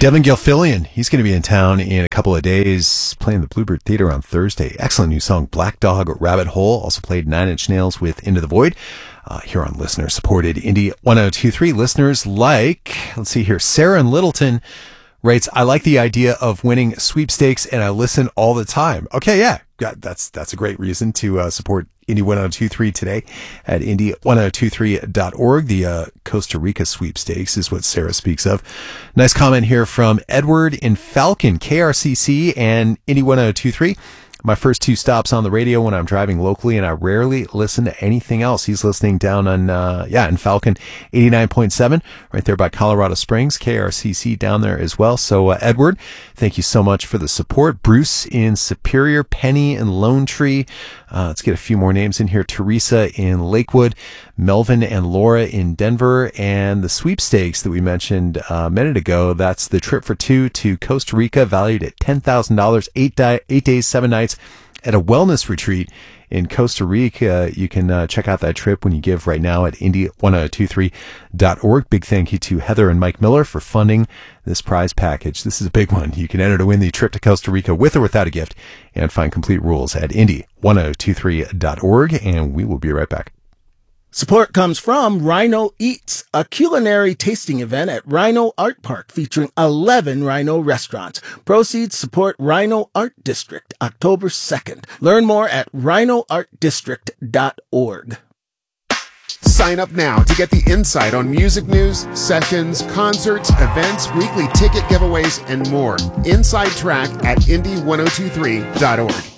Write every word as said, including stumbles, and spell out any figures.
Devin Gilfillian, he's going to be in town in a couple of days, playing the Bluebird Theater on Thursday. Excellent new song, Black Dog Rabbit Hole. Also played Nine Inch Nails with Into the Void. Uh, here on listener-supported Indie one oh two point three. Listeners like, let's see here, Sarah in Littleton writes, I like the idea of winning sweepstakes and I listen all the time. Okay, yeah, that's that's a great reason to uh, support Indie one oh two point three today at indie one oh two three dot org. The uh, Costa Rica sweepstakes is what Sarah speaks of. Nice comment here from Edward in Falcon, K R C C and Indie one oh two point three. My first two stops on the radio when I'm driving locally, and I rarely listen to anything else. He's listening down on, uh, yeah, in Falcon, eighty-nine point seven, right there by Colorado Springs, K R C C down there as well. So, uh, Edward, thank you so much for the support. Bruce in Superior, Penny in Lone Tree. Uh, let's get a few more names in here. Teresa in Lakewood, Melvin and Laura in Denver, and the sweepstakes that we mentioned uh, a minute ago. That's the trip for two to Costa Rica, valued at ten thousand dollars, eight, di- eight days, seven nights at a wellness retreat in Costa Rica. You can uh, check out that trip when you give right now at indie one oh two three dot org. Big thank you to Heather and Mike Miller for funding this prize package. This is a big one. You can enter to win the trip to Costa Rica with or without a gift and find complete rules at indie one oh two three dot org, and we will be right back. Support comes from Rhino Eats, a culinary tasting event at Rhino Art Park featuring eleven Rhino restaurants. Proceeds support Rhino Art District, October second. Learn more at rhino art district dot org. Sign up now to get the insight on music news, sessions, concerts, events, weekly ticket giveaways, and more. Inside Track at indie one oh two three dot org.